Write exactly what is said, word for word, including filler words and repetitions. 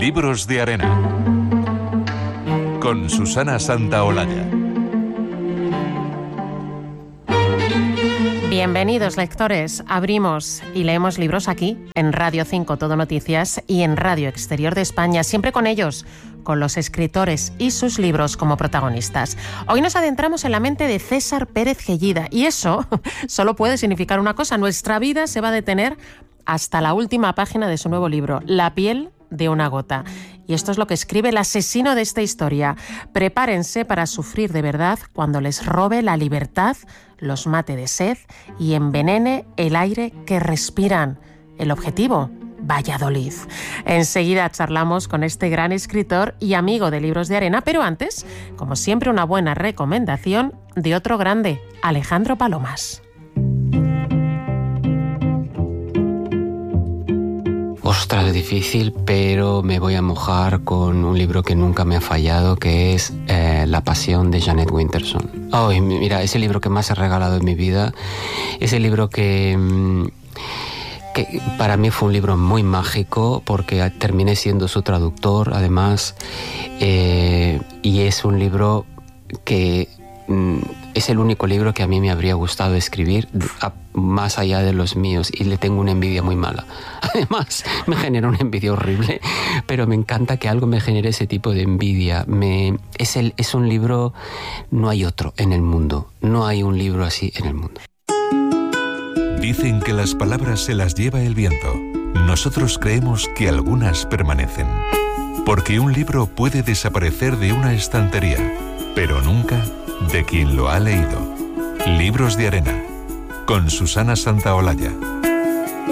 Libros de Arena con Susana Santaolalla. Bienvenidos, lectores. Abrimos y leemos libros aquí, en Radio cinco Todo Noticias y en Radio Exterior de España, siempre con ellos, con los escritores y sus libros como protagonistas. Hoy nos adentramos en la mente de César Pérez Gellida y eso solo puede significar una cosa: nuestra vida se va a detener hasta la última página de su nuevo libro, La piel de una gota. Y esto es lo que escribe el asesino de esta historia. Prepárense para sufrir de verdad cuando les robe la libertad, los mate de sed y envenene el aire que respiran. El objetivo: Valladolid. Enseguida charlamos con este gran escritor y amigo de Libros de Arena, pero antes, como siempre, una buena recomendación de otro grande, Alejandro Palomas. Ostras, es difícil, pero me voy a mojar con un libro que nunca me ha fallado, que es eh, La pasión de Jeanette Winterson. Oh, mira, es el libro que más he regalado en mi vida. Es el libro que... que para mí fue un libro muy mágico porque terminé siendo su traductor, además, eh, y es un libro que mm, es el único libro que a mí me habría gustado escribir, a, más allá de los míos, y le tengo una envidia muy mala. Además, me genera una envidia horrible, pero me encanta que algo me genere ese tipo de envidia. Me, es, el, es un libro, no hay otro en el mundo, no hay un libro así en el mundo. Dicen que las palabras se las lleva el viento. Nosotros creemos que algunas permanecen. Porque un libro puede desaparecer de una estantería, pero nunca de quien lo ha leído. Libros de Arena, con Susana Santaolalla.